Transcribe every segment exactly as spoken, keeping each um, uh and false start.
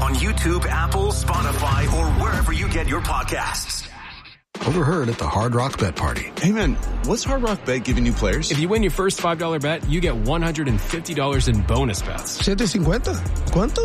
on YouTube, Apple, Spotify, or wherever you get your podcasts. Overheard at the Hard Rock Bet Party. Hey man, what's Hard Rock Bet giving new players? If you win your first five dollar bet, you get one hundred fifty dollars in bonus bets. seven fifty. ¿Cuánto?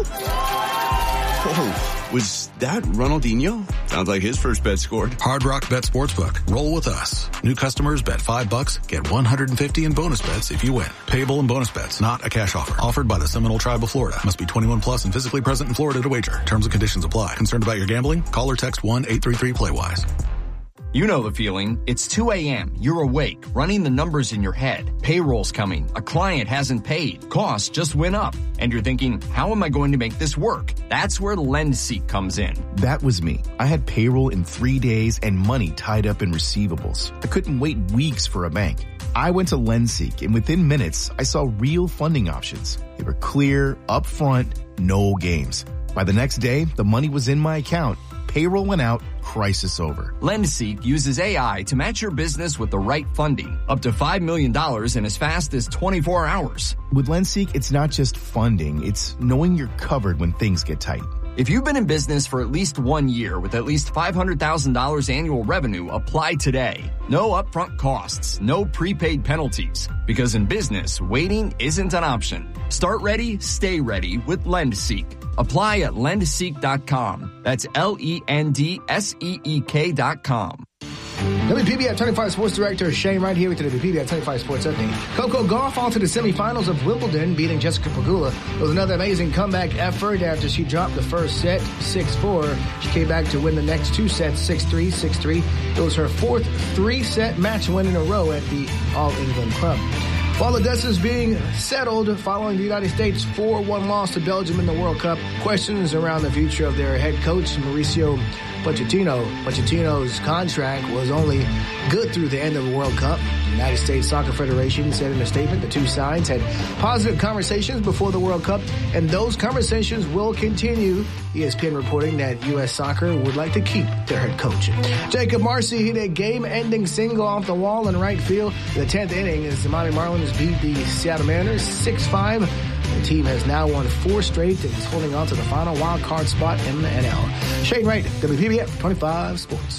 Whoa, was that Ronaldinho? Sounds like his first bet scored. Hard Rock Bet Sportsbook. Roll with us. New customers bet five bucks, get one hundred fifty in bonus bets if you win. Payable in bonus bets, not a cash offer. Offered by the Seminole Tribe of Florida. Must be twenty-one plus and physically present in Florida to wager. Terms and conditions apply. Concerned about your gambling? Call or text one eight three three play wise. You know the feeling. It's two a.m. You're awake, running the numbers in your head. Payroll's coming. A client hasn't paid. Costs just went up. And you're thinking, how am I going to make this work? That's where LendSeek comes in. That was me. I had payroll in three days and money tied up in receivables. I couldn't wait weeks for a bank. I went to LendSeek, and within minutes, I saw real funding options. They were clear, upfront, no games. By the next day, the money was in my account. Payroll went out, crisis over. LendSeek uses A I to match your business with the right funding, up to five million dollars in as fast as twenty-four hours. With LendSeek, it's not just funding, it's knowing you're covered when things get tight. If you've been in business for at least one year with at least five hundred thousand dollars annual revenue, apply today. No upfront costs, no prepaid penalties. Because in business, waiting isn't an option. Start ready, stay ready with LendSeek. Apply at lend seek dot com. That's L E N D S E E K dot com. W P B F twenty-five Sports Director Shane Wright here with the W P B F twenty-five Sports Update. Coco Gauff on to the semifinals of Wimbledon, beating Jessica Pegula. It was another amazing comeback effort after she dropped the first set, six four. She came back to win the next two sets, six three, six three. It was her fourth three-set match win in a row at the All-England Club. While the dust is being settled following the United States four one loss to Belgium in the World Cup, questions around the future of their head coach, Mauricio Pochettino. Pochettino's contract was only good through the end of the World Cup. The United States Soccer Federation said in a statement the two sides had positive conversations before the World Cup, and those conversations will continue. E S P N reporting that U S Soccer would like to keep their head coach. Jacob Marcy hit a game-ending single off the wall in right field in the tenth inning as the Miami Marlins beat the Seattle Mariners six five. The team has now won four straight and is holding on to the final wild card spot in the N L. Shane Wright, W P B F twenty-five Sports.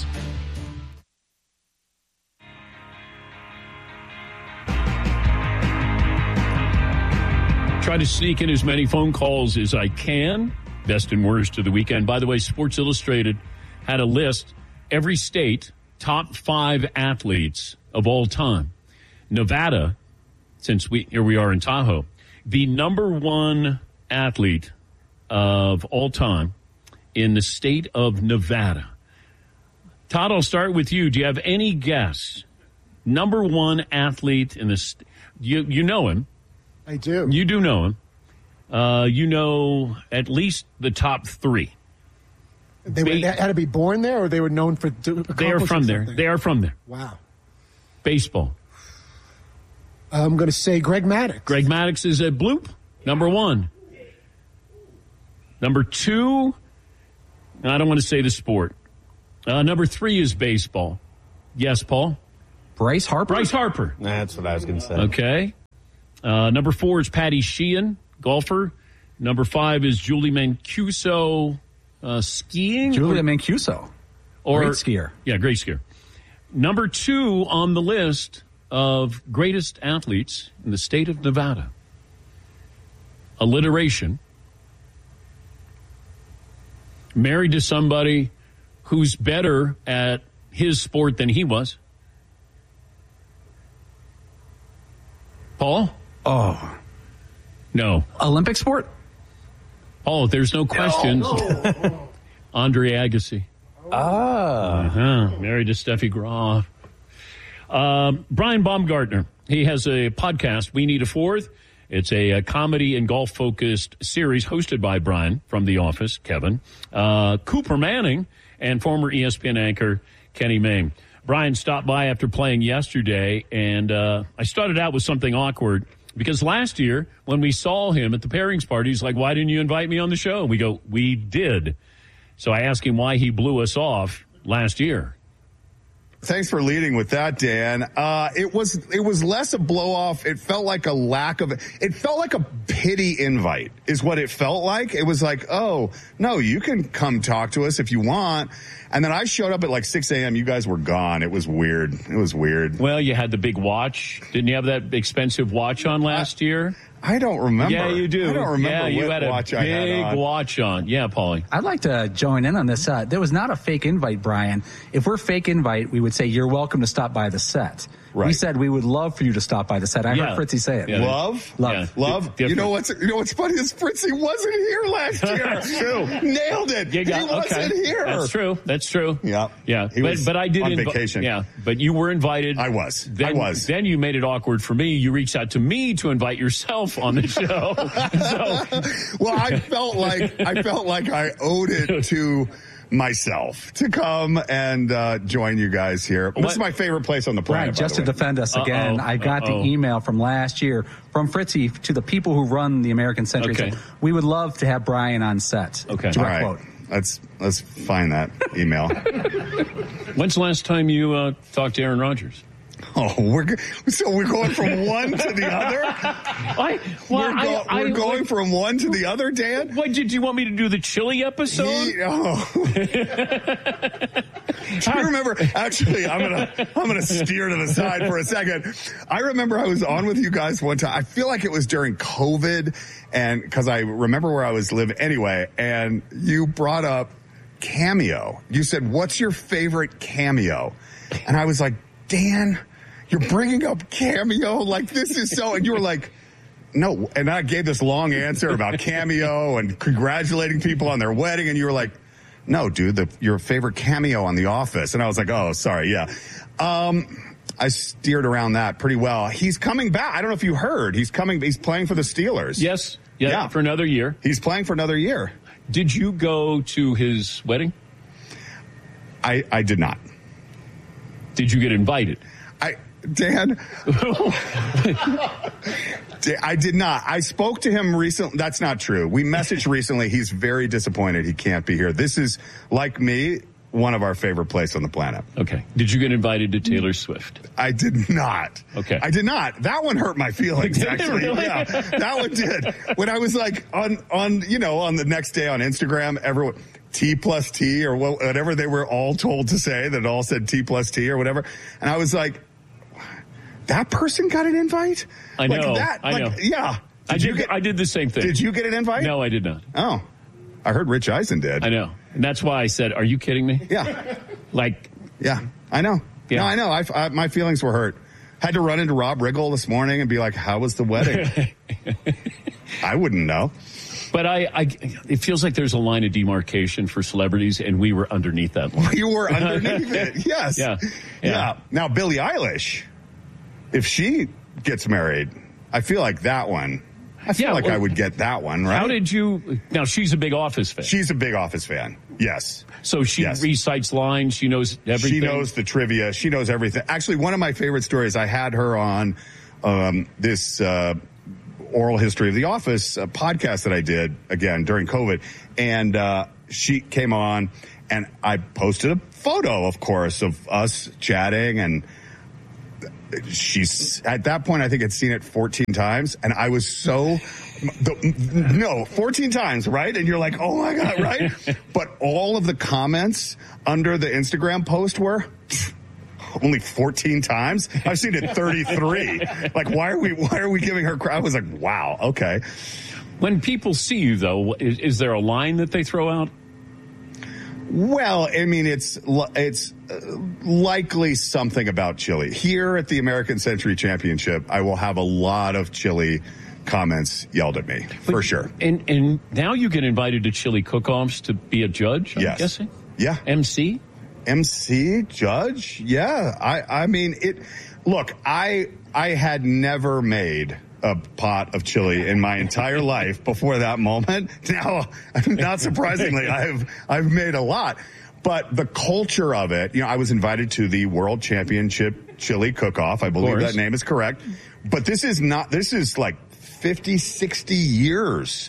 Try to sneak in as many phone calls as I can. Best and worst of the weekend. By the way, Sports Illustrated had a list, every state, top five athletes of all time. Nevada, since we here we are in Tahoe, the number one athlete of all time in the state of Nevada. Todd, I'll start with you. Do you have any guess? Number one athlete in the st- you you know him. I do. You do know him. Uh, you know at least the top three. They, were, they had to be born there, or they were known for. They are from there. Something? They are from there. Wow. Baseball. I'm going to say Greg Maddux. Greg Maddux is a bloop. Number one. Number two, I don't want to say the sport. Uh, number three is baseball. Yes, Paul? Bryce Harper? Bryce Harper. That's what I was going to say. Okay. Uh, number four is Patty Sheehan, golfer. Number five is Julie Mancuso, uh, skiing. Julia or, Mancuso. Or, great skier. Yeah, great skier. Number two on the list of greatest athletes in the state of Nevada. Alliteration. Married to somebody who's better at his sport than he was. Paul? Oh. No. Olympic sport? Oh, there's no questions. No. Andre Agassi. Ah. Uh-huh. Married to Steffi Graf. Uh, Brian Baumgartner. He has a podcast, We Need a Fourth. It's a, a comedy and golf-focused series hosted by Brian from The Office, Kevin, uh, Cooper Manning, and former E S P N anchor Kenny Mayne. Brian stopped by after playing yesterday, and uh, I started out with something awkward because last year when we saw him at the pairings party, he's like, why didn't you invite me on the show? And we go, we did. So I asked him why he blew us off last year. thanks for leading with that, Dan. Uh, it was it was less a blow off. It felt like a lack of. It felt like a pity invite, is what it felt like. It was like, oh no, you can come talk to us if you want. And then I showed up at like six a.m. You guys were gone. It was weird. It was weird. Well, you had the big watch. Didn't you have that expensive watch on last year? I don't remember. Yeah, you do. I don't remember yeah, you what had a watch big I had on. watch on. Yeah, Paulie. I'd like to join in on this. Uh, there was not a fake invite, Brian. If we're fake invite, we would say you're welcome to stop by the set. Right. We said we would love for you to stop by the set. I Yeah. heard Fritzy say it. Yeah. Love, Love. Yeah. love. Different. You know what's you know what's funny is Fritzy wasn't here last year. That's true. Nailed it. You got- he wasn't okay. here. That's true. That's true. Yeah. Yeah. He but, was but I did on invi- vacation. Yeah. But you were invited. I was. Then, I was. Then you made it awkward for me. You reached out to me to invite yourself on the show. so, Well, I felt like I felt like I owed it to myself to come and uh, join you guys here. This is my favorite place on the planet. Right, by just the to way. defend us again, Uh-oh. I got Uh-oh. the email from last year from Fritzy to the people who run the American Century. Okay. Said, we would love to have Brian on set. Okay. Direct All right. quote. Let's let's find that email. when's the last time you uh, talked to Aaron Rodgers? Oh, we're go- so we're going from one to the other. I, well, we're go- I, we're I, going like, from one to the other, Dan. What did you want me to do? The chili episode? He- oh. Do you remember? Actually, I'm gonna I'm gonna steer to the side for a second. I remember I was on with you guys one time. I feel like it was during COVID, and because I remember where I was living anyway. And you brought up Cameo. You said, "What's your favorite Cameo?" And I was like, Dan, you're bringing up Cameo like this is so. And you were like, no. And I gave this long answer about Cameo and congratulating people on their wedding, and you were like, no, dude, the, your favorite Cameo on The Office. And I was like, oh, sorry, yeah. Um, I steered around that pretty well. He's coming back. I don't know if you heard. He's coming. He's playing for the Steelers. Yes. Yeah, Yeah. for another year. He's playing for another year. Did you go to his wedding? I, I did not. Did you get invited? I, Dan, I did not. I spoke to him recently. That's not true. We messaged recently. He's very disappointed he can't be here. This is, like me, one of our favorite places on the planet. Okay. Did you get invited to Taylor Swift? I did not. Okay. I did not. That one hurt my feelings, Did it actually. really? Yeah, that one did. When I was like on, on, you know, on the next day on Instagram, everyone, T plus T or whatever they were all told to say, that all said T plus T or whatever. And I was like, that person got an invite? I know. Like that, I like, know. Yeah. I Did you did. get, I did the same thing. did you get an invite? No, I did not. Oh, I heard Rich Eisen did. I know, and that's why I said, "Are you kidding me?" Yeah. Like, Yeah, I know. Yeah. No, I know. I, I, my feelings were hurt. Had to run into Rob Riggle this morning and be like, how was the wedding? I wouldn't know. but I, I, it feels like there's a line of demarcation for celebrities, and we were underneath that line. You were underneath it. Yes. Yeah. yeah. Yeah. Now, Billie Eilish, if she gets married, I feel like that one. I feel Yeah, like well, I would get that one, right? How did you? Now she's a big Office fan. She's a big Office fan. Yes. So she Yes. recites lines. She knows everything. She knows the trivia. She knows everything. Actually, one of my favorite stories, I had her on um, this uh, oral history of The Office uh, podcast that I did, again, during COVID. And uh, she came on, and I posted a photo, of course, of us chatting. And she's, at that point, I think had seen it fourteen times. And I was so... The, no, fourteen times, right? And you're like, oh my God, right? But all of the comments under the Instagram post were only fourteen times. I've seen it thirty-three. Like, why are we, why are we giving her credit? I was like, wow, okay. When people see you, though, is, is there a line that they throw out? Well, I mean, it's it's likely something about chili. Here at the American Century Championship, I will have a lot of chili comments yelled at me, But, for sure. And and now you get invited to chili cook-offs to be a judge, I'm Yes. guessing? Yeah. M C? M C, judge? Yeah. I, I mean, it. Look, I I had never made a pot of chili in my entire life before that moment. Now, not surprisingly, I've I've made a lot. But the culture of it, you know, I was invited to the World Championship Chili Cook-Off. I believe that name is correct. But this is not, this is like fifty, sixty years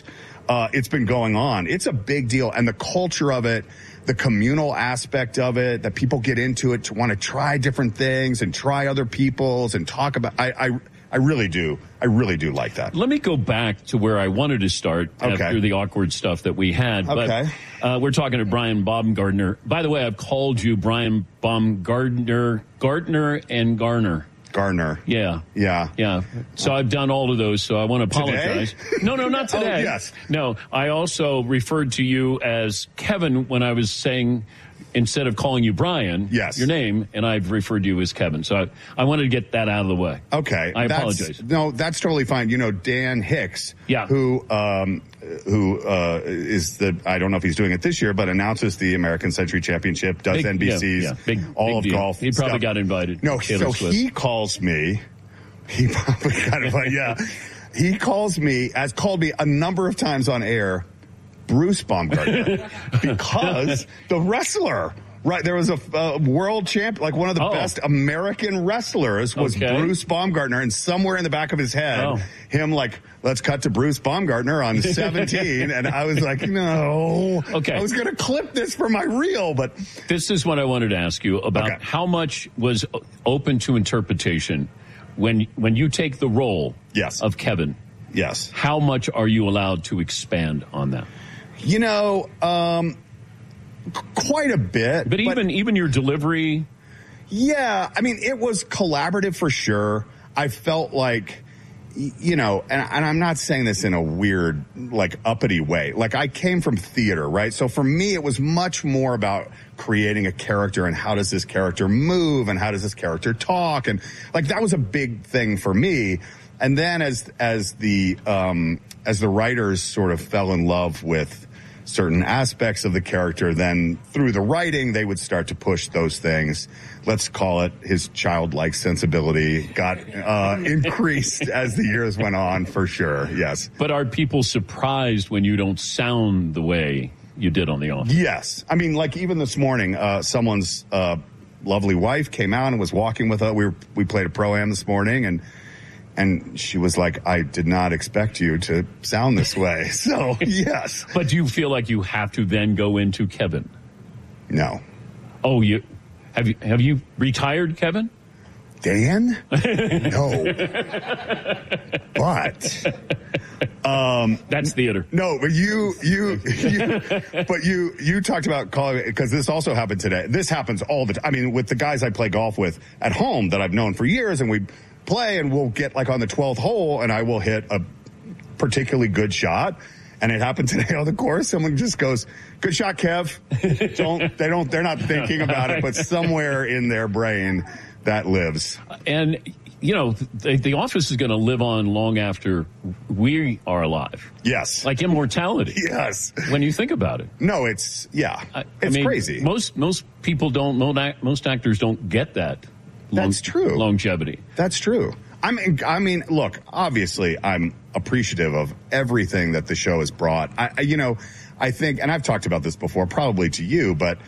uh, it's been going on. It's a big deal. And the culture of it, the communal aspect of it, that people get into it to want to try different things and try other people's and talk about. I, I, I really do. I really do like that. Let me go back to where I wanted to start Okay. after the awkward stuff that we had. Okay. But uh, we're talking to Brian Baumgartner. By the way, I've called you Brian Baumgartner, Gartner and Garner. Garner. Yeah. Yeah. Yeah. So I've done all of those, so I want to apologize. Today? No, no, not Oh, today. yes. No, I also referred to you as Kevin when I was saying, instead of calling you Brian, yes. your name, and I've referred to you as Kevin. So I, I wanted to get that out of the way. Okay. I that's- apologize. No, that's totally fine. You know, Dan Hicks, Yeah. who um, who uh, is the, I don't know if he's doing it this year, but announces the American Century Championship, does Big- N B C's, yeah, yeah. Big- all big of deal. golf. He probably stuff. got invited. No, Taylor so Swift. he calls me. He probably got invited. Yeah. He calls me, has called me a number of times on air, Bruce Baumgartner, because the wrestler. Right, there was a uh, world champ, like one of the Oh. best American wrestlers was Okay. Bruce Baumgartner, and somewhere in the back of his head, Oh. him like, let's cut to Bruce Baumgartner on seventeen, and I was like, no. Okay. I was going to clip this for my reel, but This is what I wanted to ask you about. Okay. How much was o- open to interpretation when when you take the role Yes. of Kevin? yes. How much are you allowed to expand on that? You know, um, qu- quite a bit. But even even your delivery, Yeah, I mean, it was collaborative for sure. I felt like, y- you know, and, and I'm not saying this in a weird, like, uppity way. Like, I came from theater, right? So for me, it was much more about creating a character and how does this character move and how does this character talk? And, like, that was a big thing for me. And then as, as the, um, as the writers sort of fell in love with certain aspects of the character, then through the writing, they would start to push those things. Let's call it his childlike sensibility got uh, increased as the years went on, for sure. Yes. but are people surprised when you don't sound the way you did on The Office? Yes. I mean, like even this morning, uh, someone's uh, lovely wife came out and was walking with us. We were, we played a pro-am this morning, and and she was like, I did not expect you to sound this way. So, yes. But do you feel like you have to then go into Kevin? No. Oh, you have you have you retired, Kevin? Dan? No. But um that's theater. No, but you you, you but you you talked about calling, because this also happened today. This happens all the time. I mean, with the guys I play golf with at home that I've known for years, and we play and we'll get like on the twelfth hole and I will hit a particularly good shot. And it happened today on the course. Someone just goes, "Good shot, Kev." Don't they don't they're not thinking about it, but somewhere in their brain that lives. And, you know, the, the Office is going to live on long after we are alive. Yes. Like immortality. Yes. When you think about it. No, it's, yeah. I, it's I mean, crazy. Most most people don't, most, act, most actors don't get that. Long, That's true. Longevity. That's true. I mean, I mean, look, obviously I'm appreciative of everything that the show has brought. I, I you know, I think, and I've talked about this before, probably to you, but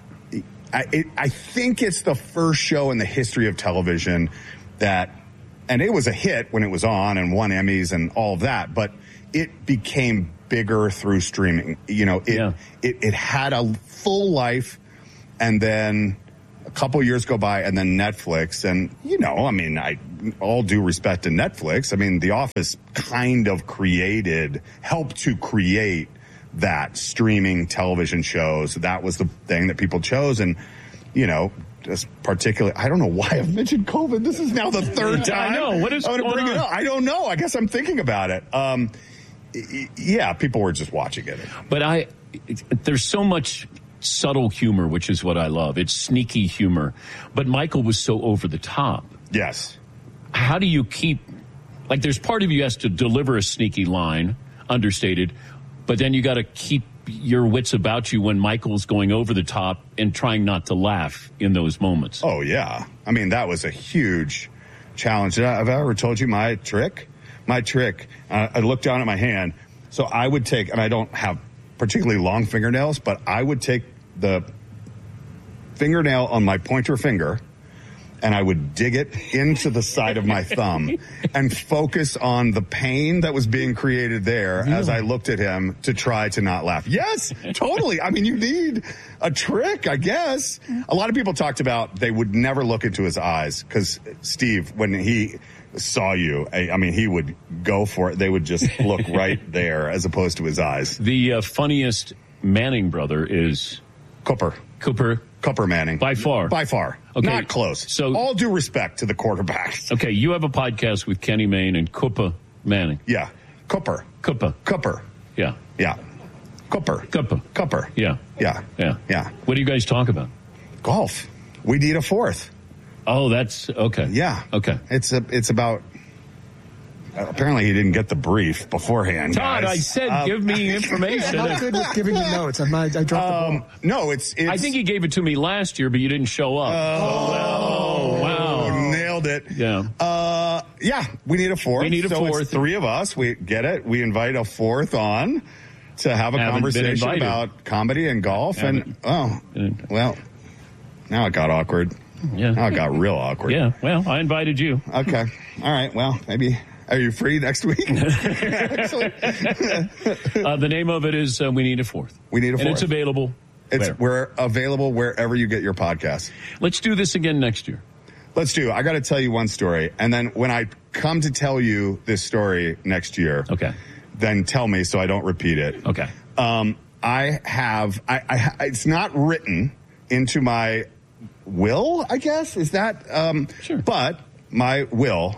I, it, I think it's the first show in the history of television that, and it was a hit when it was on and won Emmys and all of that, but it became bigger through streaming. You know, it, Yeah. it, it had a full life, and then a couple years go by, and then Netflix, and, you know, I mean, I, all due respect to Netflix, I mean, The Office kind of created, helped to create that streaming television shows. That was the thing that people chose. And, you know, just particularly, I don't know why I've mentioned COVID. This is now the third Yeah, I time. know. What is I'm gonna going bring it on? up. I don't know. I guess I'm thinking about it. Um, y- yeah, people were just watching it. But I, it, there's so much subtle humor, which is what I love. It's sneaky humor. But Michael was so over the top. Yes. How do you keep, like, there's part of you has to deliver a sneaky line, understated, but then you got to keep your wits about you when Michael's going over the top and trying not to laugh in those moments. Oh, yeah. I mean, that was a huge challenge. Did I, have I ever told you my trick? My trick, uh, I looked down at my hand. So I would take, and I don't have particularly long fingernails, but I would take the fingernail on my pointer finger and I would dig it into the side of my thumb and focus on the pain that was being created there really? as I looked at him to try to not laugh. Yes, totally. I mean, you need a trick, I guess. A lot of people talked about they would never look into his eyes because Steve, when he saw you, I, I mean, he would go for it. They would just look right there as opposed to his eyes. The uh, funniest Manning brother is Cooper. Cooper. Cooper Manning. By far. By far. Okay. Not close. So, all due respect to the quarterbacks. Okay, you have a podcast with Kenny Mayne and Cooper Manning. Yeah. Cooper. Cooper. Cooper. Yeah. Yeah. Cooper. Cooper. Cooper. Yeah. Yeah. Yeah. Yeah. What do you guys talk about? Golf. We need a fourth. Oh, that's okay. Yeah. Okay. It's a, it's about, apparently he didn't get the brief beforehand. Todd, guys. I said um, give me information. I'm not good with giving you notes. I'm not, I dropped um, the ball. No, it's, it's. I think he gave it to me last year, but you didn't show up. Oh, oh wow. Nailed it. Yeah. Uh, yeah, we need a fourth. We need a so fourth. It's three of us. We get it. We invite a fourth on to have a Haven't conversation about comedy and golf. Haven't. And, oh, well, now it got awkward. Yeah. Now it got real awkward. Yeah, well, I invited you. Okay. All right. Well, maybe. Are you free next week? Actually. uh, the name of it is uh, We Need a Fourth. We Need a Fourth. And it's available. It's where? We're available wherever you get your podcast. Let's do this again next year. Let's do. I got to tell you one story. And then when I come to tell you this story next year, okay, then tell me so I don't repeat it. Okay. Um, I have, I, I, it's not written into my will, I guess. Is that, um, sure. But my will,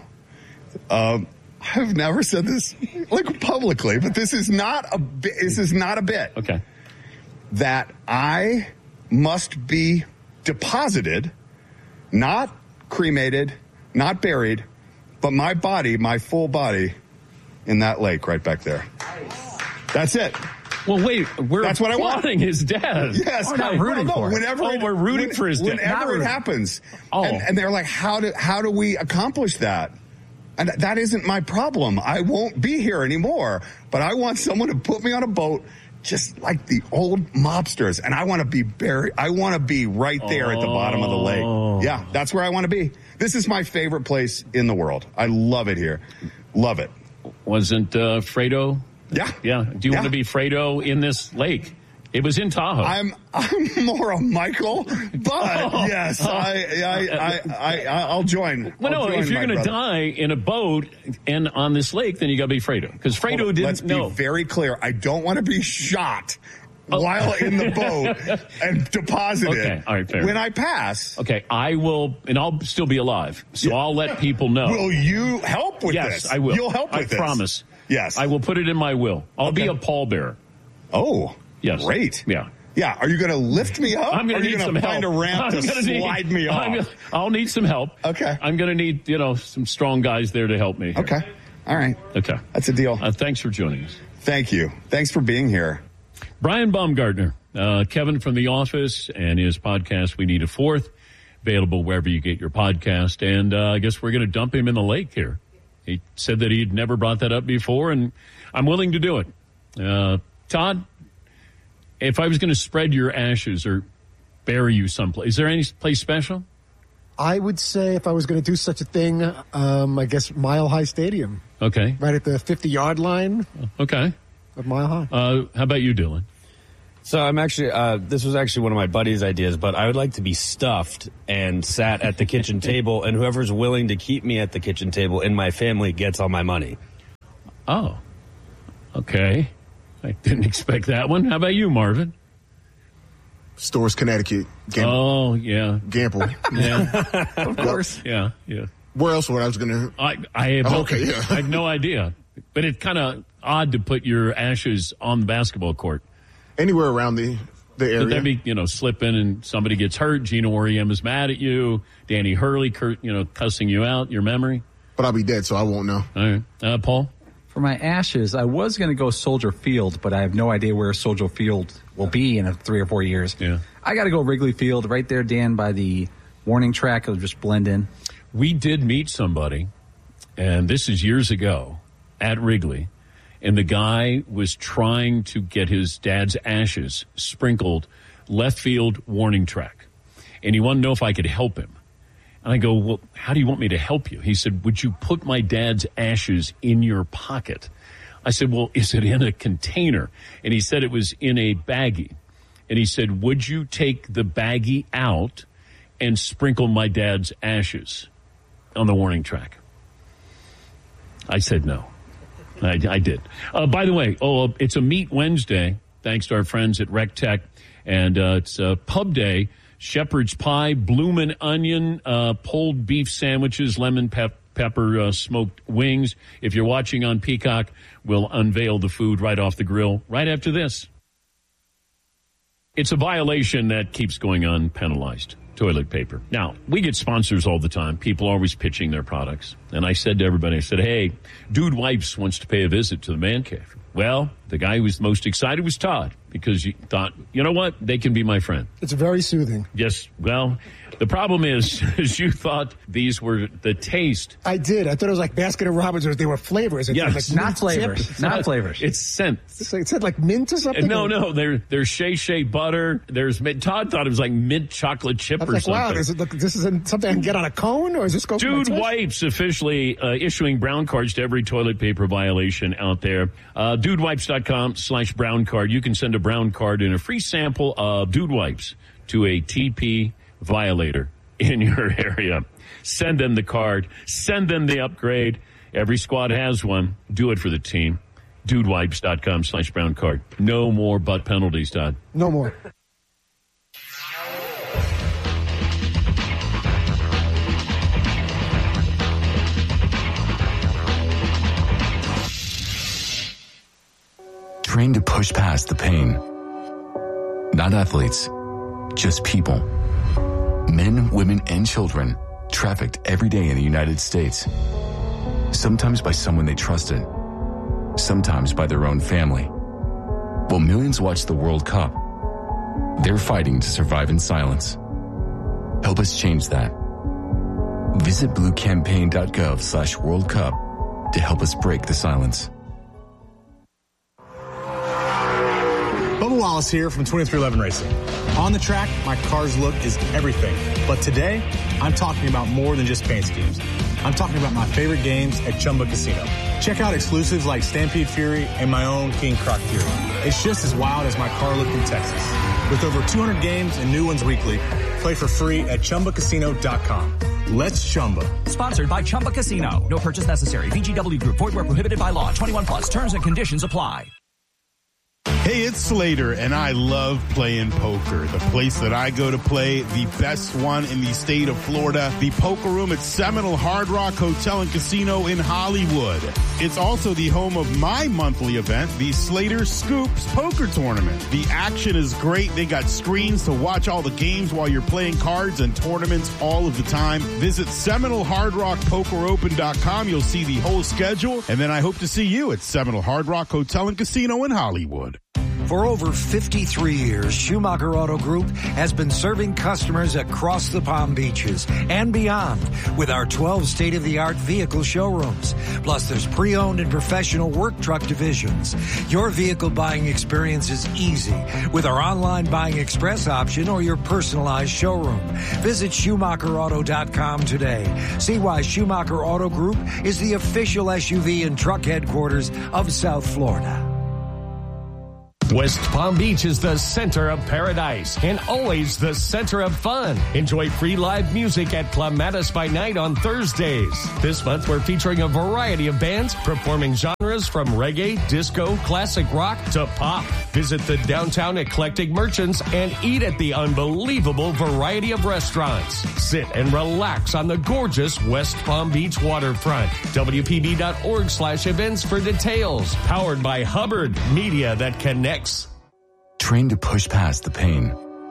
um, I've never said this like publicly, but this is not a bit, this is not a bit. Okay. That I must be deposited, not cremated, not buried, but my body, my full body in that lake right back there. That's it. Well, wait, we're That's what I want. applauding his death. Yes. We're not rooting well, no, for it. whenever Oh, it, we're rooting when, for his death. Whenever it happens. Oh. And, and they're like, how do, how do we accomplish that? And that isn't my problem. I won't be here anymore. But I want someone to put me on a boat just like the old mobsters. And I want to be buried. I want to be right there at the bottom of the lake. Yeah, that's where I want to be. This is my favorite place in the world. I love it here. Love it. Wasn't uh, Fredo? Yeah. Yeah. Do you yeah. want to be Fredo in this lake? It was in Tahoe. I'm I'm more a Michael, but oh, yes, oh. I, I I I I'll join. Well, I'll no, join if you're going to die in a boat and on this lake, then you got to be Fredo because Fredo Hold on, didn't let's know. Be very clear. I don't want to be shot oh. while in the boat and deposited. Okay, all right, fair. When I pass, okay, I will, and I'll still be alive, so yeah. I'll let people know. Will you help with yes, this? Yes, I will. You'll help with I this. I promise. Yes, I will put it in my will. I'll okay. be a pallbearer. Oh, yes, great. Yeah. Yeah, are you going to lift me up? I'm going to need some find help. Find a ramp I'm to slide need, me off. I'm, I'll need some help. Okay. I'm going to need, you know, some strong guys there to help me. Here. Okay. All right. Okay. That's a deal. Uh, thanks for joining us. Thank you. Thanks for being here. Brian Baumgartner, uh, Kevin from The Office, and his podcast, We Need a Fourth, available wherever you get your podcast. And uh, I guess we're going to dump him in the lake here. He said that he'd never brought that up before, and I'm willing to do it. Uh, Todd? If I was going to spread your ashes or bury you someplace, is there any place special? I would say if I was going to do such a thing, um, I guess Mile High Stadium. Okay. Right at the fifty-yard line. Okay. Of Mile High. Uh, how about you, Dylan? So I'm actually, uh, this was actually one of my buddy's ideas, but I would like to be stuffed and sat at the kitchen table, and whoever's willing to keep me at the kitchen table in my family gets all my money. Oh. Okay. I didn't expect that one. How about you, Marvin? Storrs, Connecticut. Gamble. Oh, yeah. Gamble. Yeah. Of course. Yeah, yeah. Where else would I was going to... I, I have oh, no, okay, yeah. I have no idea. But it's kind of odd to put your ashes on the basketball court. Anywhere around the, the area. But that'd be, you know, slipping and somebody gets hurt. Gino Auriemma is mad at you. Danny Hurley, you know, cussing you out, your memory. But I'll be dead, so I won't know. All right. Uh, Paul? For my ashes, I was going to go Soldier Field, but I have no idea where Soldier Field will be in a three or four years. Yeah. I got to go Wrigley Field, right there, Dan, by the warning track. It'll just blend in. We did meet somebody, and this is years ago, at Wrigley, and the guy was trying to get his dad's ashes sprinkled left field warning track. And he wanted to know if I could help him. And I go, well, how do you want me to help you? He said, would you put my dad's ashes in your pocket? I said, well, is it in a container? And he said it was in a baggie. And he said, would you take the baggie out and sprinkle my dad's ashes on the warning track? I said no. I, I did. Uh, by the way, oh, it's a Meat Wednesday, thanks to our friends at Rec Tech. And uh, it's a pub day, shepherd's pie, bloomin' onion, uh, pulled beef sandwiches, lemon pep- pepper uh, smoked wings. If you're watching on Peacock, we'll unveil the food right off the grill right after this. It's a violation that keeps going unpenalized. Toilet paper. Now, we get sponsors all the time. People always pitching their products. And I said to everybody, I said, hey, Dude Wipes wants to pay a visit to the man cave. Well, the guy who was most excited was Todd, because he thought, you know what? They can be my friend. It's very soothing. Yes. Well, the problem is, is you thought these were the taste. I did. I thought it was like Baskin and Robbins, or they were flavors. It Yes. like Not mint flavors. tip. Not flavors. It's scent. It's like, it said like mint or something? No, no. There, there's Shea Shea butter. There's mint. Todd thought it was like mint chocolate chip I was or like, something. wow, this is, look, this is something I can get on a cone, or is this going Dude Wipes officially uh, issuing brown cards to every toilet paper violation out there. Uh, dudewipes.com slash brown card. You can send a brown card and a free sample of Dude Wipes to a T P violator in your area. Send them the card. Send them the upgrade. Every squad has one. Do it for the team. Dudewipes.com slash brown card. No more butt penalties, Todd. No more. Trained to push past the pain. Not athletes, just people. Men, women, and children trafficked every day in the United States. Sometimes by someone they trusted. Sometimes by their own family. While millions watch the World Cup, they're fighting to survive in silence. Help us change that. Visit bluecampaign.gov slash World Cup to help us break the silence. Bubba Wallace here from twenty-three eleven Racing. On the track, my car's look is everything. But today, I'm talking about more than just paint schemes. I'm talking about my favorite games at Chumba Casino. Check out exclusives like Stampede Fury and my own King Croc Fury. It's just as wild as my car look in Texas. With over two hundred games and new ones weekly, play for free at chumba casino dot com. Let's Chumba. Sponsored by Chumba Casino. No purchase necessary. V G W Group. Void where prohibited by law. twenty-one plus. Terms and conditions apply. Hey, it's Slater, and I love playing poker. The place that I go to play, the best one in the state of Florida, the Poker Room at Seminole Hard Rock Hotel and Casino in Hollywood. It's also the home of my monthly event, the Slater Scoops Poker Tournament. The action is great. They got screens to watch all the games while you're playing cards and tournaments all of the time. Visit Seminole Hard Rock Poker Open dot com. You'll see the whole schedule, and then I hope to see you at Seminole Hard Rock Hotel and Casino in Hollywood. For over fifty-three years, Schumacher Auto Group has been serving customers across the Palm Beaches and beyond with our twelve state-of-the-art vehicle showrooms. Plus, there's pre-owned and professional work truck divisions. Your vehicle buying experience is easy with our online buying express option or your personalized showroom. Visit Schumacher Auto dot com today. See why Schumacher Auto Group is the official S U V and truck headquarters of South Florida. West Palm Beach is the center of paradise and always the center of fun. Enjoy free live music at Clematis by Night on Thursdays. This month, we're featuring a variety of bands performing genres from reggae, disco, classic rock to pop. Visit the downtown eclectic merchants and eat at the unbelievable variety of restaurants. Sit and relax on the gorgeous West Palm Beach waterfront. W P B dot org slash events for details. Powered by Hubbard, media that connects. Trained to push past the pain.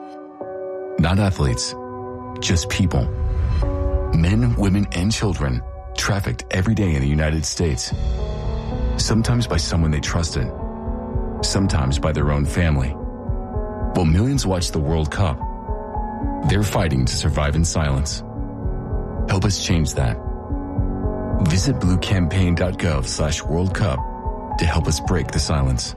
Not athletes, just people. Men, women, and children trafficked every day in the United States. Sometimes by someone they trusted. Sometimes by their own family. While millions watch the World Cup, they're fighting to survive in silence. Help us change that. Visit bluecampaign.gov slash World Cup to help us break the silence.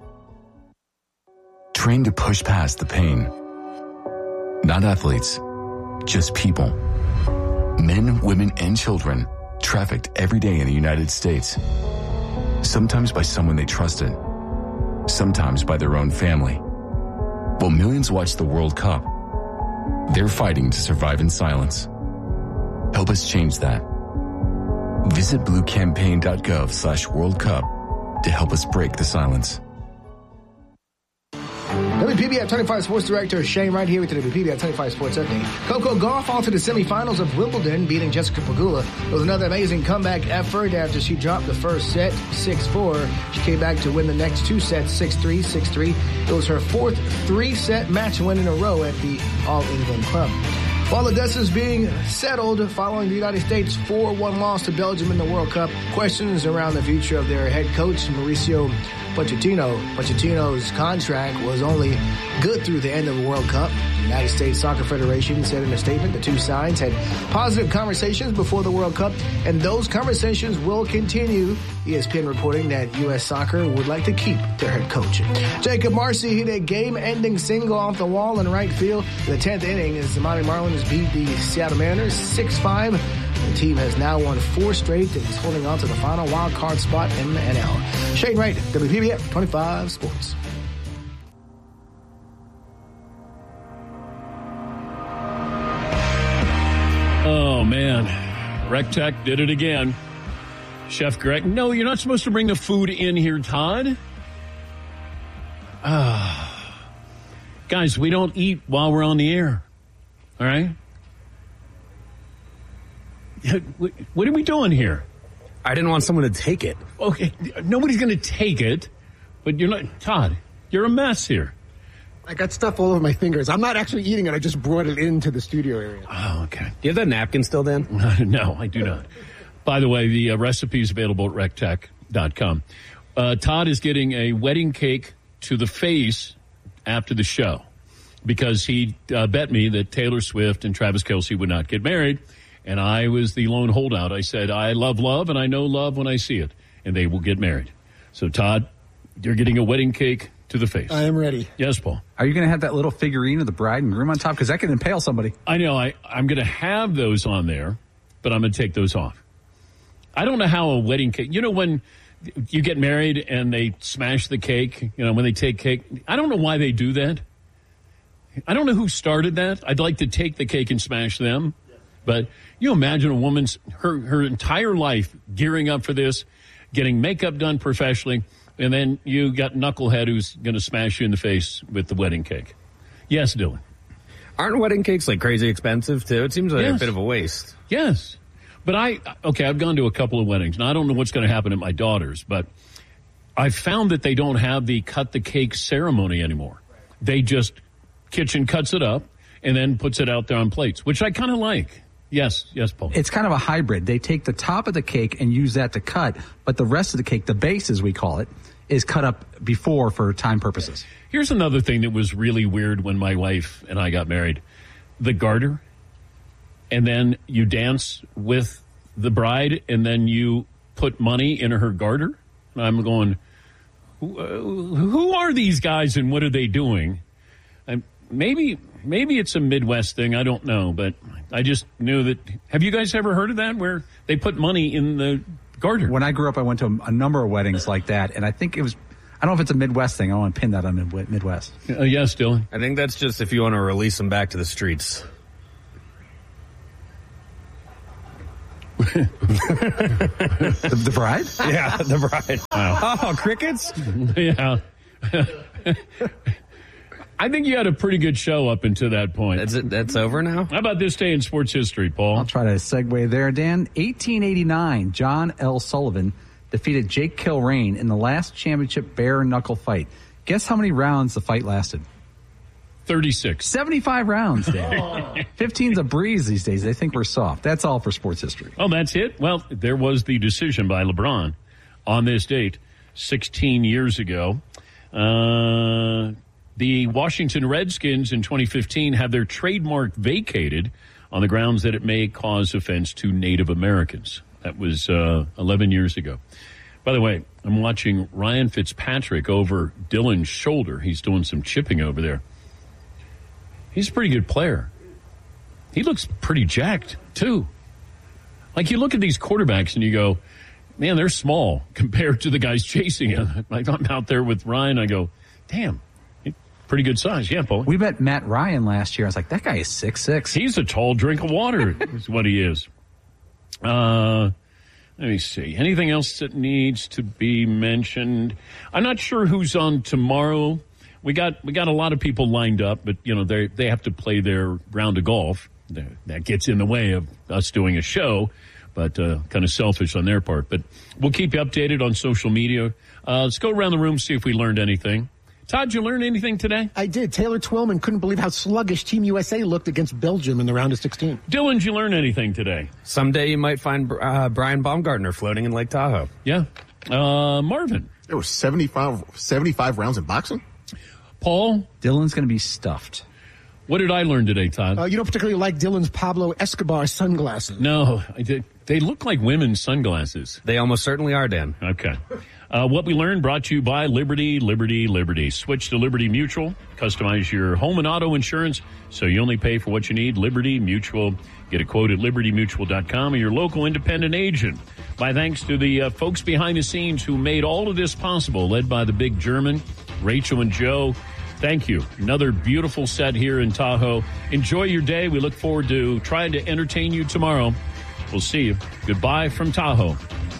Trained to push past the pain. Not athletes, just people. Men, women, and children trafficked every day in the United States. Sometimes by someone they trusted, sometimes by their own family. While millions watch the World Cup, they're fighting to survive in silence. Help us change that. Visit bluecampaign.gov slash World Cup to help us break the silence. W P B F twenty-five Sports Director Shane Wright here with the W P B F twenty-five Sports Update. Coco Gauff on to the semifinals of Wimbledon, beating Jessica Pegula. It was another amazing comeback effort after she dropped the first set six four. She came back to win the next two sets six three, six three. It was her fourth three-set match win in a row at the All England Club. While the dust is being settled following the United States four one loss to Belgium in the World Cup, questions around the future of their head coach, Mauricio Pochettino. Pochettino's contract was only good through the end of the World Cup. The United States Soccer Federation said in a statement the two sides had positive conversations before the World Cup, and those conversations will continue. E S P N reporting that U S Soccer would like to keep their head coach. Jacob Marcy hit a game-ending single off the wall in right field in the tenth inning as the Miami Marlins beat the Seattle Mariners six five. The team has now won four straight and is holding on to the final wild card spot in the N L. Shane Wright, W P B F twenty-five Sports. Oh, man. RecTech did it again. Chef Greg, no, you're not supposed to bring the food in here, Todd. Ah, guys, we don't eat while we're on the air. All right? What are we doing here? I didn't want someone to take it. Okay, nobody's going to take it, but you're not, Todd, you're a mess here. I got stuff all over my fingers. I'm not actually eating it. I just brought it into the studio area. Oh, okay. Do you have that napkin still, Dan? No, I do not. By the way, the uh, recipe is available at rec tech dot com. Uh, Todd is getting a wedding cake to the face after the show because he uh, bet me that Taylor Swift and Travis Kelce would not get married, and I was the lone holdout. I said, I love love, and I know love when I see it, and they will get married. So, Todd, you're getting a wedding cake to the face. I am ready. Yes, Paul. Are you going to have that little figurine of the bride and groom on top? Because that can impale somebody. I know. I, I'm going to have those on there, but I'm going to take those off. I don't know how a wedding cake, you know, when you get married and they smash the cake, you know, when they take cake, I don't know why they do that. I don't know who started that. I'd like to take the cake and smash them. But you imagine a woman's, her, her entire life gearing up for this, getting makeup done professionally, and then you got Knucklehead who's going to smash you in the face with the wedding cake. Yes, Dylan. Aren't wedding cakes like crazy expensive too? It seems like Yes. a bit of a waste. Yes. But I, okay, I've gone to a couple of weddings. Now, I don't know what's going to happen at my daughter's, but I found that they don't have the cut the cake ceremony anymore. They just, kitchen cuts it up and then puts it out there on plates, which I kind of like. Yes, yes, Paul. It's kind of a hybrid. They take the top of the cake and use that to cut, but the rest of the cake, the base as we call it, is cut up before for time purposes. Here's another thing that was really weird when my wife and I got married. The garter, and then you dance with the bride, and then you put money in her garter. And I'm going, who, uh, who are these guys and what are they doing? And maybe maybe it's a Midwest thing. I don't know, but I just knew that. Have you guys ever heard of that, where they put money in the garter? When I grew up, I went to a number of weddings like that, and I think it was, I don't know if it's a Midwest thing. I don't want to pin that on Mid- Midwest. Uh, yes, Dylan. I think that's just if you want to release them back to the streets. the, the bride? Yeah, the bride. Wow. Oh, crickets? Yeah. I think you had a pretty good show up until that point. That's it. That's over now? How about this day in sports history, Paul? I'll try to segue there, Dan. eighteen eighty-nine, John L. Sullivan defeated Jake Kilrain in the last championship bare-knuckle fight. Guess how many rounds the fight lasted? thirty-six. seventy-five rounds, Dan. fifteen's a breeze these days. They think we're soft. That's all for sports history. Oh, that's it? Well, there was the decision by LeBron on this date sixteen years ago. Uh, the Washington Redskins in twenty fifteen had their trademark vacated on the grounds that it may cause offense to Native Americans. That was uh, eleven years ago. By the way, I'm watching Ryan Fitzpatrick over Dylan's shoulder. He's doing some chipping over there. He's a pretty good player. He looks pretty jacked, too. Like, you look at these quarterbacks and you go, man, they're small compared to the guys chasing him. Like, I'm out there with Ryan, I go, damn, pretty good size. Yeah, Paul. We met Matt Ryan last year. I was like, that guy is six six. He's a tall drink of water is what he is. Uh, let me see. Anything else that needs to be mentioned? I'm not sure who's on tomorrow. We got we got a lot of people lined up, but, you know, they they have to play their round of golf. That gets in the way of us doing a show, but uh, kind of selfish on their part. But we'll keep you updated on social media. Uh, let's go around the room, see if we learned anything. Todd, did you learn anything today? I did. Taylor Twellman couldn't believe how sluggish Team U S A looked against Belgium in the round of sixteen. Dylan, did you learn anything today? Someday you might find uh, Brian Baumgartner floating in Lake Tahoe. Yeah. Uh, Marvin. There were seventy-five, seventy-five rounds in boxing? Paul? Dylan's going to be stuffed. What did I learn today, Todd? Uh, you don't particularly like Dylan's Pablo Escobar sunglasses. No, I did. They look like women's sunglasses. They almost certainly are, Dan. Okay. Uh, what we learned brought to you by Liberty, Liberty, Liberty. Switch to Liberty Mutual. Customize your home and auto insurance so you only pay for what you need. Liberty Mutual. Get a quote at liberty mutual dot com or your local independent agent. My thanks to the uh, folks behind the scenes who made all of this possible, led by the big German, Rachel and Joe. Thank you. Another beautiful set here in Tahoe. Enjoy your day. We look forward to trying to entertain you tomorrow. We'll see you. Goodbye from Tahoe.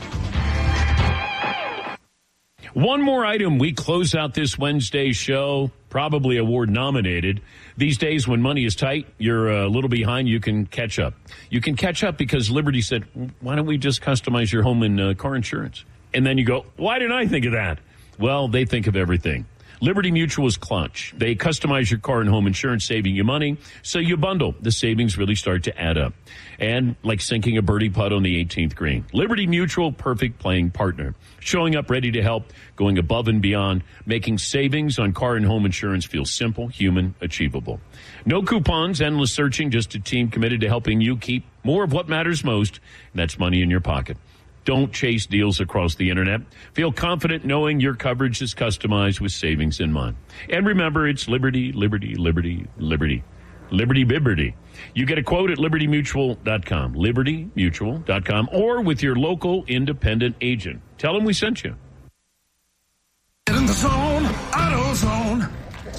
One more item. We close out this Wednesday show, probably award nominated. These days when money is tight, you're a little behind, you can catch up. You can catch up because Liberty said, why don't we just customize your home and uh, car insurance? And then you go, why didn't I think of that? Well, they think of everything. Liberty Mutual is clutch. They customize your car and home insurance, saving you money. So you bundle. The savings really start to add up. And like sinking a birdie putt on the eighteenth green. Liberty Mutual, perfect playing partner. Showing up ready to help, going above and beyond, making savings on car and home insurance feel simple, human, achievable. No coupons, endless searching, just a team committed to helping you keep more of what matters most, and that's money in your pocket. Don't chase deals across the internet. Feel confident knowing your coverage is customized with savings in mind. And remember, it's Liberty, Liberty, Liberty, Liberty. Liberty Bibberty. You get a quote at liberty mutual dot com. liberty mutual dot com or with your local independent agent. Tell them we sent you. Get in the zone, AutoZone.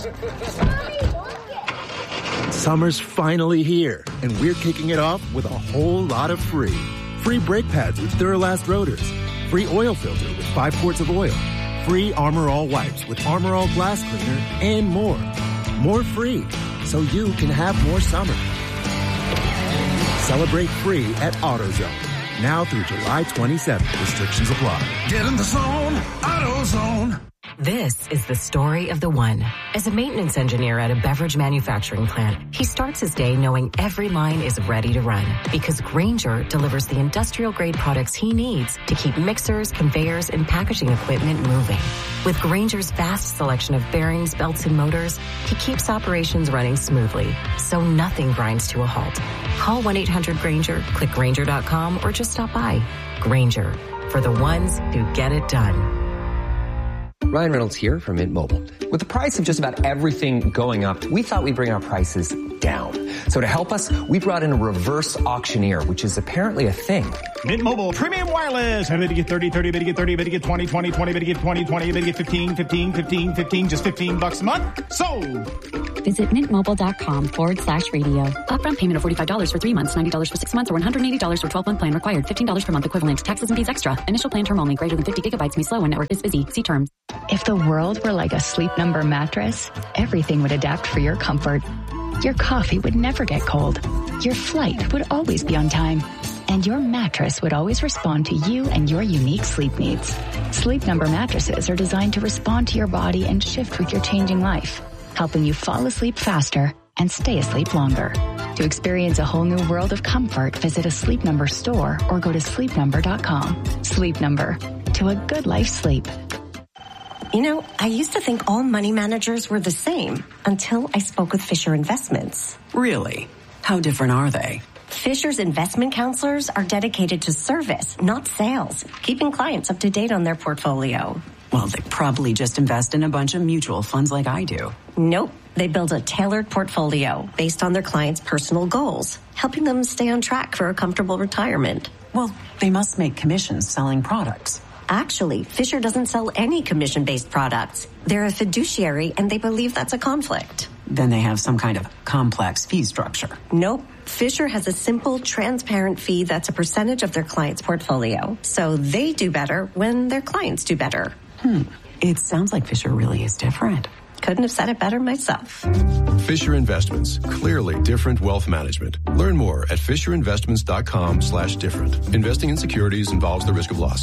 Summer's finally here, and we're kicking it off with a whole lot of free. Free brake pads with Duralast rotors. Free oil filter with five quarts of oil. Free Armor All wipes with Armor All glass cleaner, and more. More free, so you can have more summer. Celebrate free at AutoZone. Now through July twenty-seventh. Restrictions apply. Get in the zone, AutoZone. This is the story of the one. As a maintenance engineer at a beverage manufacturing plant, he starts his day knowing every line is ready to run because Grainger delivers the industrial-grade products he needs to keep mixers, conveyors, and packaging equipment moving. With Grainger's vast selection of bearings, belts, and motors, he keeps operations running smoothly, so nothing grinds to a halt. Call one eight hundred Grainger, click Grainger dot com, or just stop by. Grainger, for the ones who get it done. Ryan Reynolds here from Mint Mobile. With the price of just about everything going up, we thought we'd bring our prices down. So to help us, we brought in a reverse auctioneer, which is apparently a thing. Mint Mobile Premium Wireless. Everybody get thirty, thirty, everybody get thirty, everybody get twenty, twenty, twenty, everybody get twenty, twenty, everybody get fifteen, fifteen, fifteen, fifteen, just fifteen bucks a month. Sold! Visit mintmobile.com forward slash radio. Upfront payment of forty-five dollars for three months, ninety dollars for six months, or one hundred eighty dollars for twelve-month plan required. fifteen dollars per month equivalent. Taxes and fees extra. Initial plan term only. Greater than fifty gigabytes may slow when network is busy. See terms. If the world were like a Sleep Number mattress, everything would adapt for your comfort. Your coffee would never get cold. Your flight would always be on time. And your mattress would always respond to you and your unique sleep needs. Sleep Number mattresses are designed to respond to your body and shift with your changing life, helping you fall asleep faster and stay asleep longer. To experience a whole new world of comfort, visit a Sleep Number store or go to sleep number dot com. Sleep Number. To a good life sleep. You know, I used to think all money managers were the same until I spoke with Fisher Investments. Really? How different are they? Fisher's investment counselors are dedicated to service, not sales, keeping clients up to date on their portfolio. Well, they probably just invest in a bunch of mutual funds like I do. Nope. They build a tailored portfolio based on their clients' personal goals, helping them stay on track for a comfortable retirement. What Well, they must make commissions selling products. Actually, Fisher doesn't sell any commission-based products. They're a fiduciary, and they believe that's a conflict. Then they have some kind of complex fee structure. Nope. Fisher has a simple, transparent fee that's a percentage of their client's portfolio. So they do better when their clients do better. Hmm. It sounds like Fisher really is different. Couldn't have said it better myself. Fisher Investments. Clearly different wealth management. Learn more at fisherinvestments.com slash different. Investing in securities involves the risk of loss.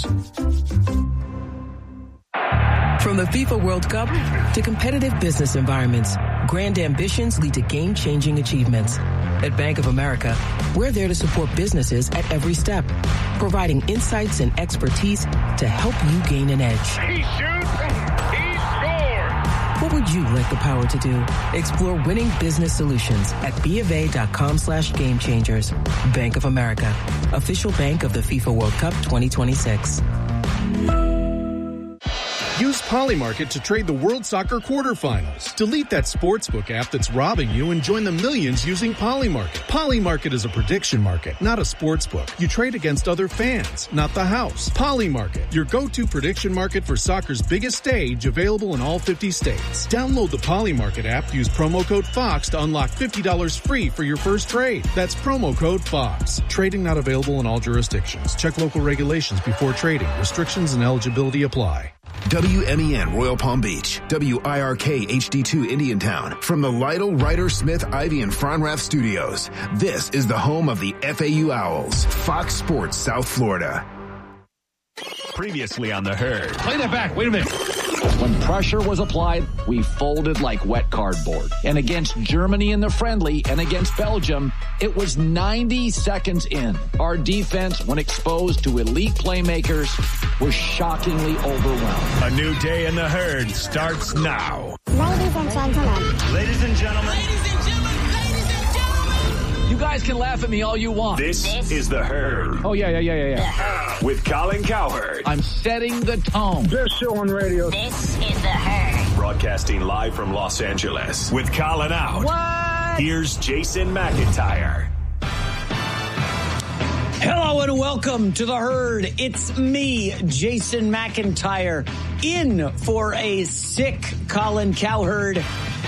From the FIFA World Cup to competitive business environments, grand ambitions lead to game-changing achievements. At Bank of America, we're there to support businesses at every step, providing insights and expertise to help you gain an edge. He shoots. He scores. What would you like the power to do? Explore winning business solutions at BofA.com slash game changers. Bank of America, official bank of the FIFA World Cup twenty twenty-six. Use Polymarket to trade the World Soccer quarterfinals. Delete that sportsbook app that's robbing you and join the millions using Polymarket. Polymarket is a prediction market, not a sportsbook. You trade against other fans, not the house. Polymarket, your go-to prediction market for soccer's biggest stage, available in all fifty states. Download the Polymarket app, use promo code FOX to unlock fifty dollars free for your first trade. That's promo code FOX. Trading not available in all jurisdictions. Check local regulations before trading. Restrictions and eligibility apply. W M E N Royal Palm Beach, W I R K H D two Indiantown. From the Lytle, Ryder, Smith, Ivy, and Fronrath studios, this is the home of the F A U Owls, Fox Sports South Florida. Previously on The Herd. Play that back. Wait a minute. When pressure was applied, we folded like wet cardboard. And against Germany in the friendly and against Belgium, it was ninety seconds in. Our defense, when exposed to elite playmakers, was shockingly overwhelmed. A new day in The Herd starts now. Ladies and gentlemen. Ladies and gentlemen. Ladies and gentlemen. Ladies and gentlemen. You guys can laugh at me all you want. This, this is The Herd. Oh, yeah, yeah, yeah, yeah, yeah. With Colin Cowherd. I'm setting the tone. Best show on radio. This is The Herd. Broadcasting live from Los Angeles. With Colin out. What? Here's Jason McIntyre. Hello and welcome to The Herd. It's me, Jason McIntyre, in for a sick Colin Cowherd.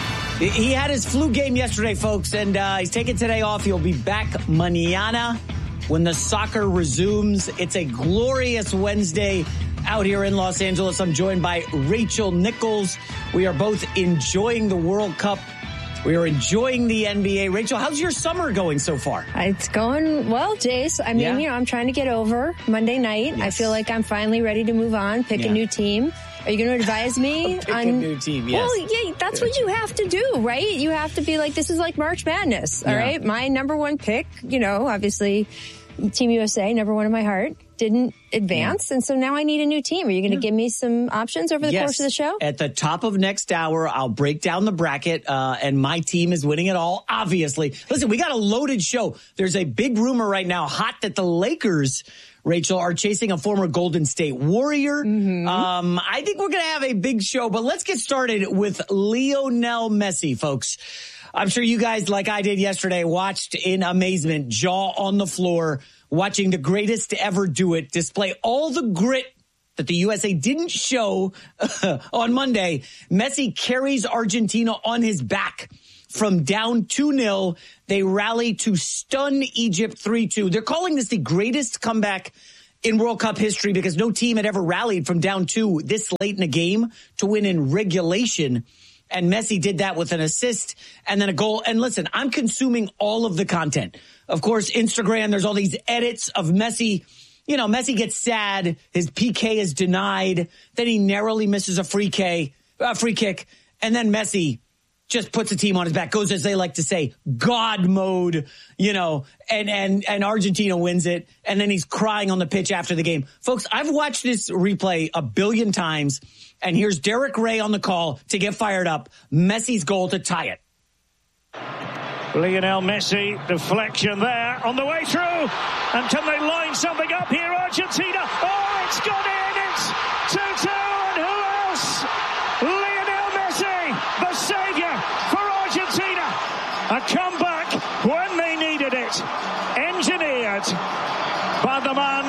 He had his flu game yesterday, folks, and uh, he's taking today off. He'll be back mañana when the soccer resumes. It's a glorious Wednesday out here in Los Angeles. I'm joined by Rachel Nichols. We are both enjoying the World Cup. We are enjoying the N B A. Rachel, how's your summer going so far? It's going well, Jace. I mean, yeah. you know, I'm trying to get over Monday night. Yes. I feel like I'm finally ready to move on, pick yeah. a new team. Are you going to advise me pick on a new team? Yes. Well, yeah, that's what you have to do, right? You have to be like, this is like March Madness, all yeah. right? My number one pick, you know, obviously Team U S A, number one in my heart, didn't advance. Yeah. And so now I need a new team. Are you going to yeah. give me some options over the yes. course of the show? At the top of next hour, I'll break down the bracket, uh, and my team is winning it all, obviously. Listen, we got a loaded show. There's a big rumor right now, hot, that the Lakers, Rachel, are chasing a former Golden State Warrior. Mm-hmm. Um, I think we're going to have a big show, but let's get started with Lionel Messi, folks. I'm sure you guys, like I did yesterday, watched in amazement, jaw on the floor, watching the greatest to ever do it, display all the grit that the U S A didn't show uh, on Monday. Messi carries Argentina on his back. From down two nil, they rally to stun Egypt three two. They're calling this the greatest comeback in World Cup history because no team had ever rallied from down two this late in a game to win in regulation. And Messi did that with an assist and then a goal. And listen, I'm consuming all of the content. Of course, Instagram, there's all these edits of Messi. You know, Messi gets sad. His P K is denied. Then he narrowly misses a free K, uh, free kick. And then Messi just puts a team on his back, goes, as they like to say, God mode, you know, and, and, and Argentina wins it. And then he's crying on the pitch after the game. Folks, I've watched this replay a billion times. And here's Derek Ray on the call to get fired up. Messi's goal to tie it. Lionel Messi, deflection there on the way through. And can they line something up here, Argentina? Oh, it's gone in. It's two two. And who else? Lionel Messi, the saviour for Argentina. A comeback when they needed it. Engineered by the man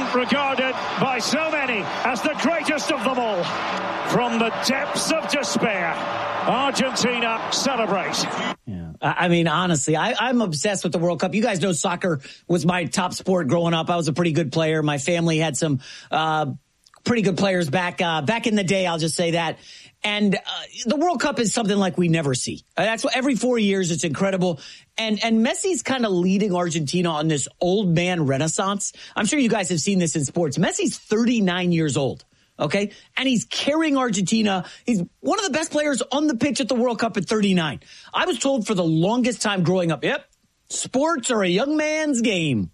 of them all. From the depths of despair, Argentina celebrate. Yeah. I mean, honestly, I, I'm obsessed with the World Cup. You guys know soccer was my top sport growing up. I was a pretty good player. My family had some uh, pretty good players back uh, back in the day, I'll just say that. And uh, the World Cup is something like we never see. Uh, that's what every four years. It's incredible. And and Messi's kind of leading Argentina on this old man renaissance. I'm sure you guys have seen this in sports. Messi's thirty-nine years old. Okay. And he's carrying Argentina. He's one of the best players on the pitch at the World Cup at thirty-nine. I was told for the longest time growing up, yep, sports are a young man's game.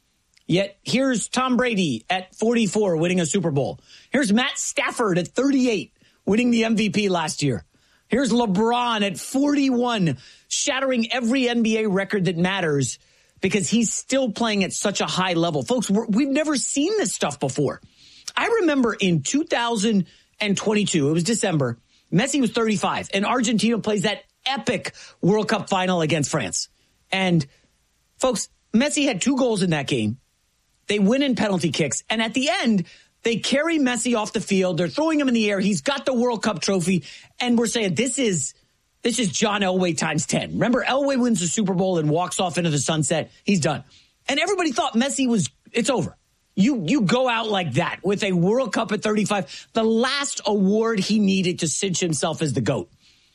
Yet here's Tom Brady at forty-four winning a Super Bowl. Here's Matt Stafford at thirty-eight winning the M V P last year. Here's LeBron at forty-one shattering every N B A record that matters because he's still playing at such a high level. Folks, we're, we've never seen this stuff before. I remember in two thousand twenty-two, it was December, Messi was thirty-five, and Argentina plays that epic World Cup final against France. And, folks, Messi had two goals in that game. They win in penalty kicks. And at the end, they carry Messi off the field. They're throwing him in the air. He's got the World Cup trophy. And we're saying this is this is John Elway times ten. Remember, Elway wins the Super Bowl and walks off into the sunset. He's done. And everybody thought Messi was, it's over. You you go out like that with a World Cup at thirty-five, the last award he needed to cinch himself as the GOAT.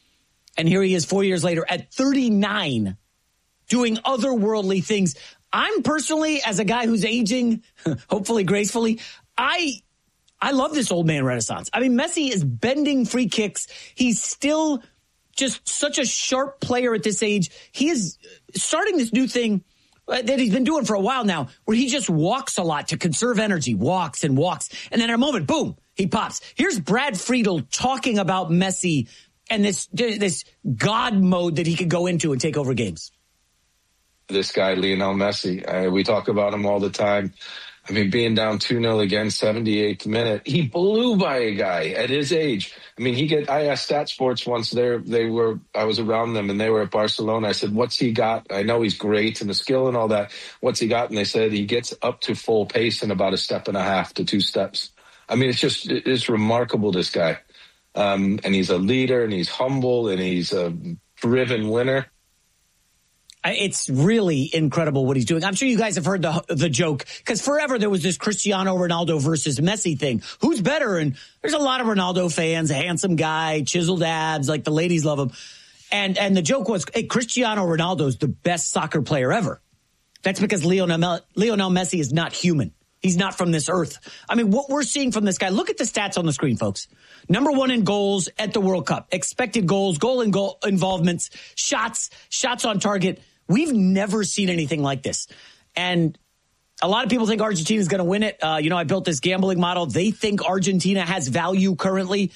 And here he is four years later at thirty-nine doing otherworldly things. I'm personally, as a guy who's aging, hopefully gracefully, I I love this old man renaissance. I mean, Messi is bending free kicks. He's still just such a sharp player at this age. He is starting this new thing that he's been doing for a while now, where he just walks a lot to conserve energy, walks and walks. And then in a moment, boom, he pops. Here's Brad Friedel talking about Messi and this, this God mode that he could go into and take over games. This guy, Lionel Messi, uh, we talk about him all the time. I mean, being down two nil again, seventy-eighth minute, he blew by a guy at his age. I mean, he get. I asked Stat Sports once. They they were. I was around them, and they were at Barcelona. I said, "What's he got? I know he's great and the skill and all that. What's he got?" And they said he gets up to full pace in about a step and a half to two steps. I mean, it's just it's remarkable. This guy, um, and he's a leader, and he's humble, and he's a driven winner. It's really incredible what he's doing. I'm sure you guys have heard the the joke, because forever there was this Cristiano Ronaldo versus Messi thing. Who's better? And there's a lot of Ronaldo fans, a handsome guy, chiseled abs, like the ladies love him. And and the joke was, hey, Cristiano Ronaldo's the best soccer player ever. That's because Lionel, Lionel Messi is not human. He's not from this earth. I mean, what we're seeing from this guy, look at the stats on the screen, folks. Number one in goals at the World Cup, expected goals, goal and goal involvements, shots, shots on target. We've never seen anything like this. And a lot of people think Argentina is going to win it. Uh, you know, I built this gambling model. They think Argentina has value currently.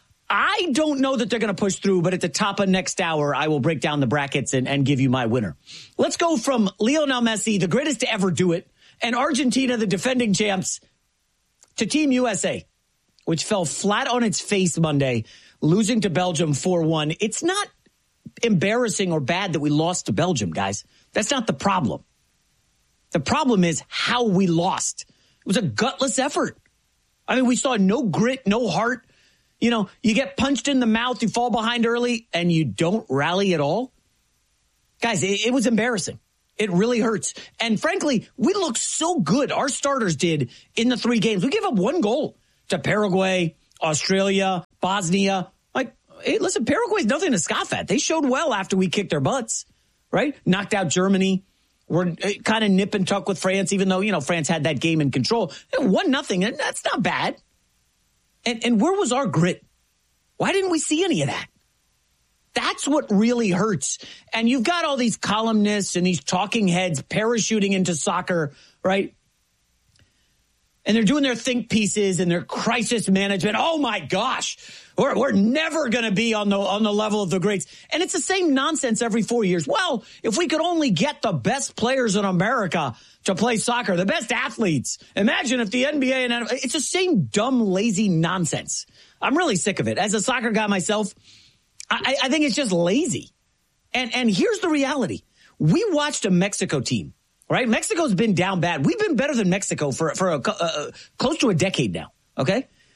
I don't know that they're going to push through, but at the top of next hour, I will break down the brackets and, and give you my winner. Let's go from Lionel Messi, the greatest to ever do it, and Argentina, the defending champs, to Team U S A, which fell flat on its face Monday, losing to Belgium four one. It's not embarrassing or bad that we lost to Belgium, guys. That's not the problem. The problem is how we lost. It was a gutless effort. I mean, we saw no grit, no heart. You know, you get punched in the mouth, you fall behind early, and you don't rally at all. Guys, it, it was embarrassing. It really hurts. And frankly, we looked so good. Our starters did in the three games. We gave up one goal to Paraguay, Australia, Bosnia. Like, hey, listen, Paraguay's nothing to scoff at. They showed well after we kicked their butts, right? Knocked out Germany. We're kind of nip and tuck with France, even though, you know, France had that game in control. One nothing, and that's not bad. And, and where was our grit? Why didn't we see any of that? That's what really hurts. And you've got all these columnists and these talking heads parachuting into soccer, right? And they're doing their think pieces and their crisis management. Oh my gosh, we're, we're never going to be on the on the level of the greats. And it's the same nonsense every four years. Well, if we could only get the best players in America to play soccer, the best athletes. Imagine if the N B A and it's the same dumb, lazy nonsense. I'm really sick of it. As a soccer guy myself, I, I think it's just lazy. And and here's the reality. We watched a Mexico team. Right? Mexico's been down bad. We've been better than Mexico for, for a, uh, close to a decade now. Okay?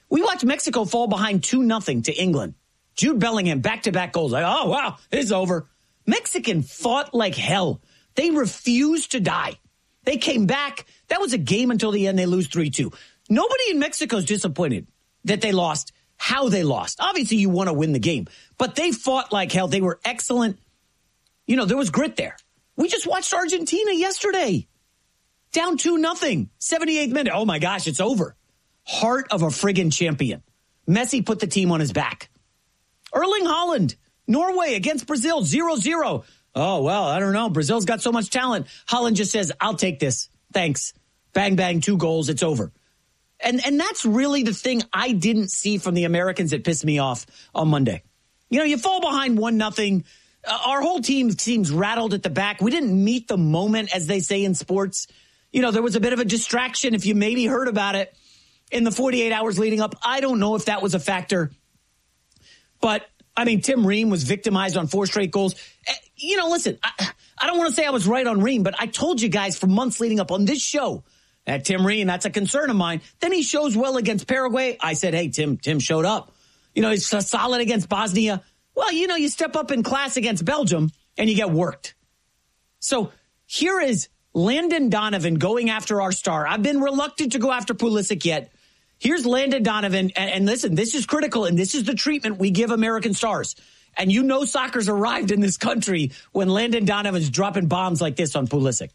We watched Mexico fall behind two nothing to England. Jude Bellingham, back-to-back goals. Like, oh, wow, it's over. Mexican fought like hell. They refused to die. They came back. That was a game until the end. They lose three two. Nobody in Mexico is disappointed that they lost, how they lost. Obviously, you want to win the game. But they fought like hell. They were excellent. You know, there was grit there. We just watched Argentina yesterday. Down two nothing. seventy-eighth minute. Oh, my gosh, it's over. Heart of a friggin' champion. Messi put the team on his back. Erling Haaland, Norway against Brazil, zero zero. Oh, well, I don't know. Brazil's got so much talent. Haaland just says, I'll take this. Thanks. Bang, bang, two goals. It's over. And and that's really the thing I didn't see from the Americans that pissed me off on Monday. You know, you fall behind one nothing. Uh, our whole team seems rattled at the back. We didn't meet the moment, as they say in sports. You know, there was a bit of a distraction, if you maybe heard about it, in the forty-eight hours leading up. I don't know if that was a factor. But, I mean, Tim Ream was victimized on four straight goals. You know, listen, I, I don't want to say I was right on Ream, but I told you guys for months leading up on this show that Tim Ream, that's a concern of mine. Then he shows well against Paraguay. I said, hey, Tim, Tim showed up. You know, he's solid against Bosnia. Well, you know, you step up in class against Belgium and you get worked. So here is Landon Donovan going after our star. I've been reluctant to go after Pulisic yet. Here's Landon Donovan. And, and listen, this is critical, and this is the treatment we give American stars. And you know soccer's arrived in this country when Landon Donovan's dropping bombs like this on Pulisic.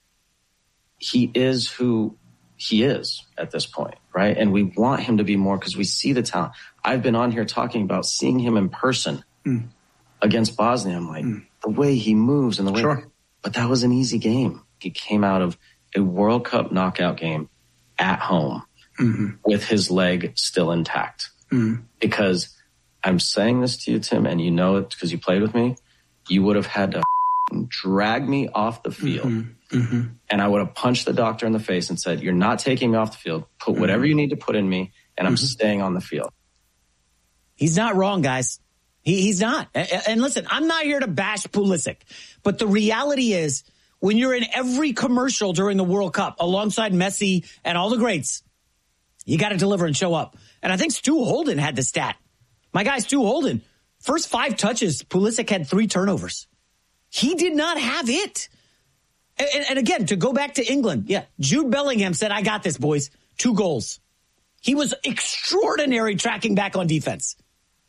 He is who he is at this point, right? And we want him to be more because we see the talent. I've been on here talking about seeing him in person mm. against Bosnia. I'm like, mm. the way he moves and the way, sure. But that was an easy game. He came out of a World Cup knockout game at home mm-hmm. with his leg still intact. Mm. Because I'm saying this to you, Tim, and you know it because you played with me. You would have had to drag me off the field. Mm-hmm. Mm-hmm. And I would have punched the doctor in the face and said, you're not taking me off the field. Put mm-hmm. whatever you need to put in me, and I'm mm-hmm. staying on the field. He's not wrong, guys. He, he's not. And listen, I'm not here to bash Pulisic. But the reality is, when you're in every commercial during the World Cup alongside Messi and all the greats, you got to deliver and show up. And I think Stu Holden had the stat. My guy, Stu Holden, first five touches, Pulisic had three turnovers. He did not have it. And, and again, to go back to England, yeah, Jude Bellingham said, I got this, boys. Two goals. He was extraordinary tracking back on defense.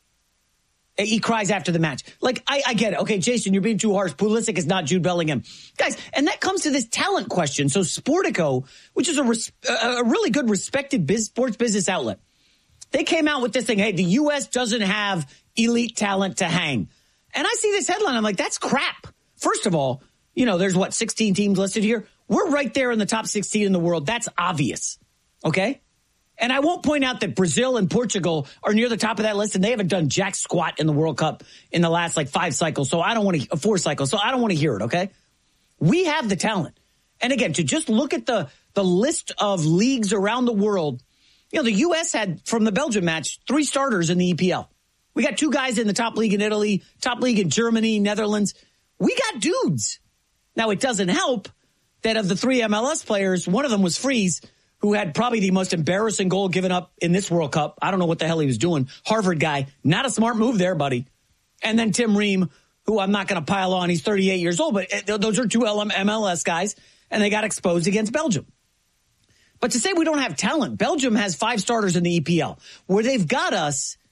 He cries after the match. Like, I, I get it. Okay, Jason, you're being too harsh. Pulisic is not Jude Bellingham. Guys, and that comes to this talent question. So Sportico, which is a, res- a really good, respected biz- sports business outlet, they came out with this thing, hey, the U S doesn't have elite talent to hang. And I see this headline, I'm like, that's crap. First of all, you know, there's what, sixteen teams listed here? We're right there in the top sixteen in the world. That's obvious. Okay? And I won't point out that Brazil and Portugal are near the top of that list, and they haven't done jack squat in the World Cup in the last like five cycles. So I don't want to, four cycles. So I don't want to hear it. Okay? We have the talent. And again, to just look at the, the list of leagues around the world, you know, the U S had, from the Belgium match, three starters in the E P L. We got two guys in the top league in Italy, top league in Germany, Netherlands. We got dudes. Now, it doesn't help that of the three M L S players, one of them was Freeze, who had probably the most embarrassing goal given up in this World Cup. I don't know what the hell he was doing. Harvard guy. Not a smart move there, buddy. And then Tim Ream, who I'm not going to pile on. He's thirty-eight years old, but those are two M L S guys, and they got exposed against Belgium. But to say we don't have talent, Belgium has five starters in the E P L. Where they've got us